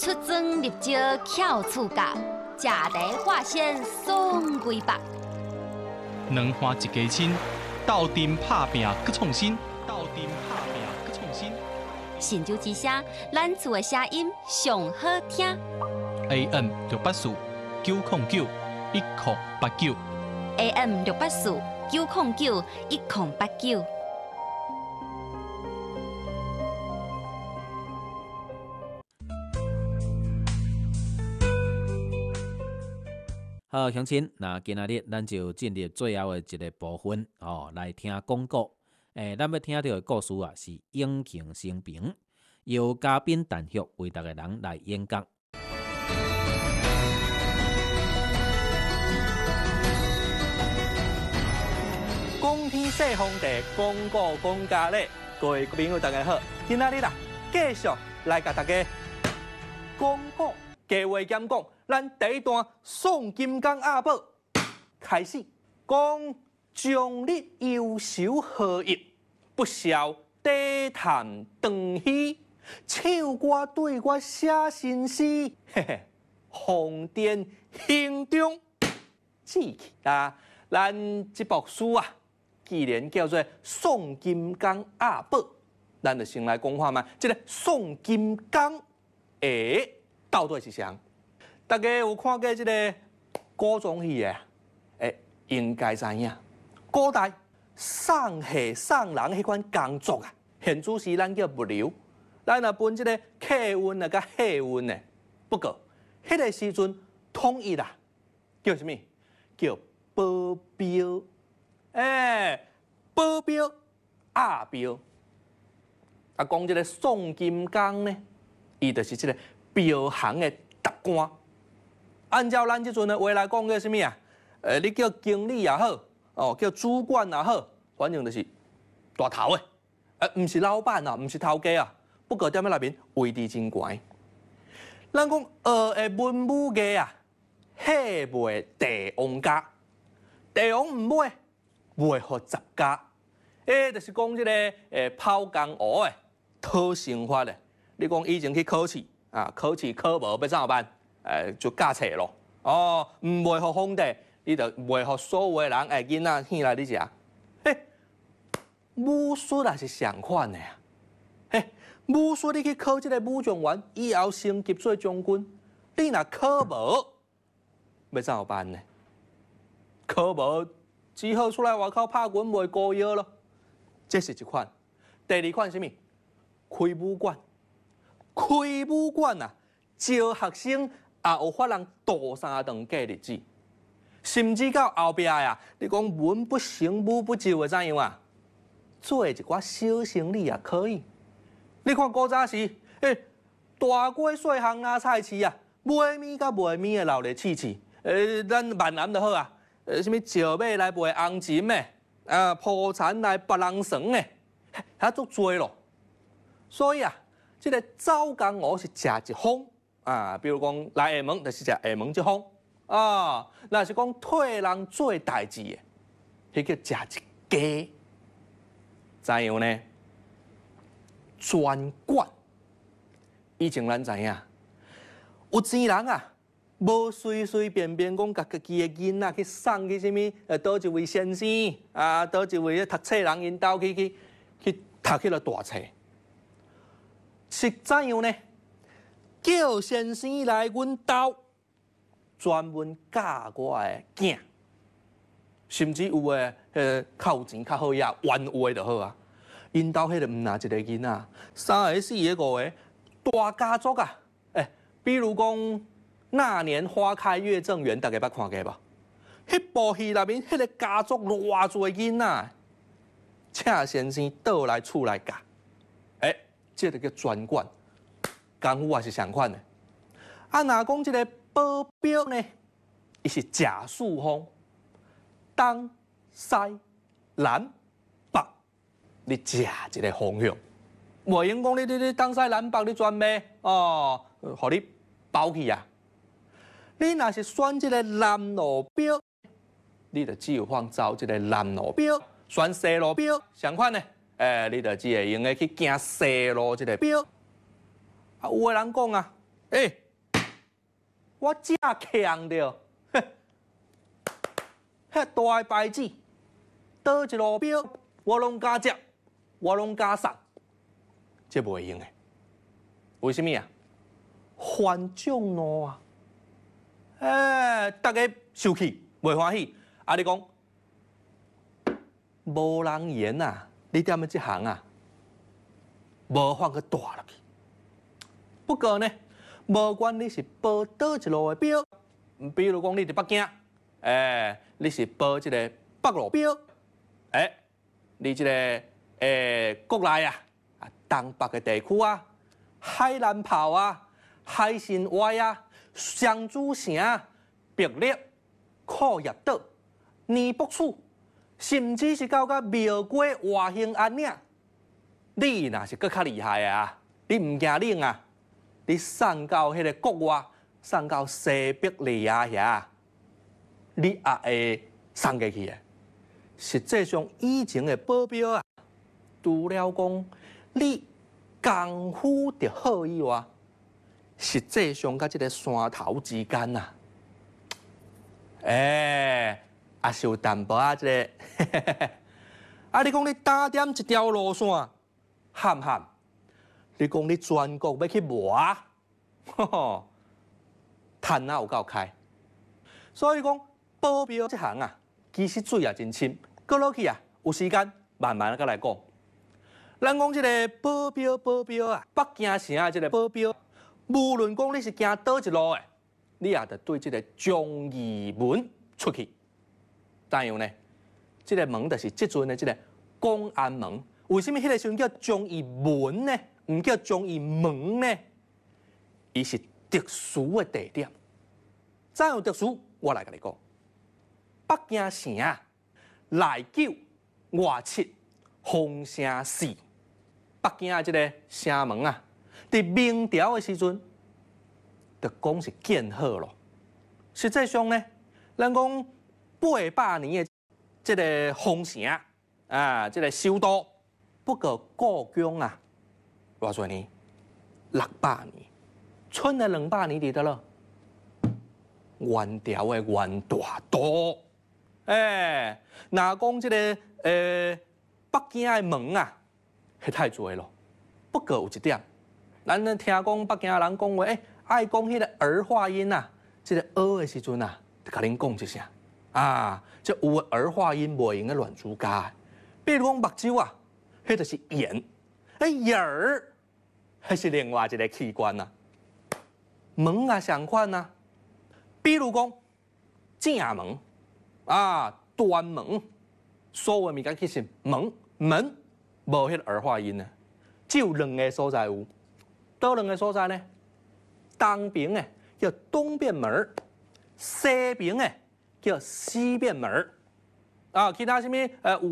出征入招巧处教，食茶化仙送归白。 两花一家亲，斗阵拍拼搁创新，斗阵拍拼搁创新。 神州之声，咱厝的声音上好听。 AM 684-909-1089。 AM 684-909-1089。 好，乡亲，那今仔日咱就进入最后的一个部分来听广告。咱要听到的故事啊，是永庆生平，由嘉宾陈旭为大家人来演讲。 讲天说皇帝，讲古讲家咧，各位朋友大家好，今仔日啦，继续来甲大家讲古，加话减讲。咱第一段宋金刚阿宝开始讲，将日忧愁何益，不孝低谈长戏，唱歌对我写新诗，嘿嘿，皇殿行中志气啦。咱这部书啊，既然叫做宋金刚阿宝，咱就先来讲话嘛。这个宋金刚到底是啥？大家有看过这个古装戏的，应该知影。古代送戏送人迄款工作啊，现主是咱叫物流，咱也分这个客运啊、甲客运的。不过，迄个时阵统一啦，叫什么？叫保镖。保镖阿镖。啊，讲这个宋金刚呢，伊就是这个镖行的达官。按照咱即阵的话来讲，叫什么啊？你叫经理也好，叫主管也好，反正就是大头的，唔是老板啊，唔是头家啊。不过踮咧内面位置真悬。咱讲的文武艺啊，迄卖帝王家，帝王唔买，卖互杂家。就是讲即个抛工学的，讨生活的。你讲以前去考试啊，考试考无要怎办？就教册咯。唔卖互皇帝，你就卖互所有的人，囡仔起来你食。武术也是相款的啊。武术你去考这个武状元，以后升级做将军，你若考无，要怎办呢？考无只好出来外口拍滚卖膏药咯。这是一款。第二款是啥物？开武馆。开武馆啊，招学生。也有法人度三顿过日子，甚至到后壁呀，你讲文不成武不就会怎样啊？做一寡小生意也可以。你看古早时，大街小巷拿菜市啊，卖面甲卖面的闹热气气。咱闽南就好啊，什么石马来卖红钱的，铺田来别人床的，遐足多咯。所以啊，这个早工我是食一方。比如讲来下门，就是食下门这方若是讲替人做代志的，迄叫食一家。怎样呢？专管。以前咱知影，有钱人啊，无随随便便讲甲家己的囡仔去送去什么倒一位先生倒一位读册人因兜去读起了大册，是怎样呢？叫先生来阮兜，专门教我的囝，甚至有诶，较有钱、较好呀，冤话就好啊。因兜迄个毋拿一个囡仔，3个、4个、5个，大家族啊。比如讲那年花开月正圆，大家捌看过无？迄部戏内面迄个家族偌侪囡仔，请先生倒来厝来教，这个叫专管。功夫也是相款的。若讲这个保镖呢，伊是假四方，东西南北，你食一个方向。袂用讲你东西南北你全卖互你包去啊。你若是选这个南路标，你就只有放走这个南路标；选西路标，相款呢，你就只会用个去行西路这个标。有个人讲啊， 我真强着，遐大的牌子，倒一路标，我拢敢接，我拢敢送，这袂用的。为什么啊？反众怒啊！大家受气，袂欢喜。啊，你讲，无人言啊，你踮咧这行啊，无法去大落去。不过呢，无管你是报倒一路的标，比如讲你伫北京，你是报这个北路标，你这个国内啊，东北的地区啊，海南炮啊，海参崴啊，双子城、碧绿、库页岛、泥博厝，甚至是到庙街、华兴安岭，你若是搁较厉害啊，你唔惊冷啊？你送到迄个国外，送到西北利亚遐，你也会送过去的。实际上，以前的保镖啊，除了讲你功夫就好以外，实际上甲即个山头之间啊，也是有淡薄啊，即个，啊，你讲你打点一条路线，喊唔喊？你讲你全国要去磨，趁哪有够开？所以讲保镖这行啊，其实水也真深。过落去啊，有时间慢慢再来讲。咱讲这个保镖啊，北京城的这个保镖，无论讲你是行倒一路的，你也得对这个忠义门出去。怎样呢？这个门就是即阵的这个公安门。为什么迄个时阵叫忠义门呢？唔叫忠义门呢？伊是特殊的地点。怎样特殊？我来甲你讲。北京城内9外7，封城4。北京的这个城门啊，伫明朝的时阵，就讲是建好咯。实际上呢，咱讲800年的这个封城啊，这个首都，不过故宫啊，偌侪年？600年，剩的200年伫倒咯。元朝的元大都，若讲这个北京的门啊，是太多咯。不过有一点，咱听讲北京人讲话，爱讲迄个儿化音啊，这个的时阵啊，就甲恁讲一声啊，这有的儿化音袂用个乱主加。比如讲目睭啊，迄就是眼，眼儿，迄是另外一个器官啊。门啊，相款啊。比如讲正门啊、端门，所有物件其实门无迄个儿化音啊，只有2个所在有。倒2个所在呢？东边的叫东便门，西边的叫西便门。啊，其他什么